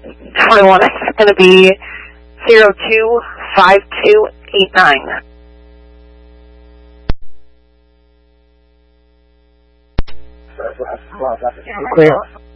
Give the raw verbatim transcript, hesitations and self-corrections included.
twenty-one, it's going to be zero two five two eight nine. Clear.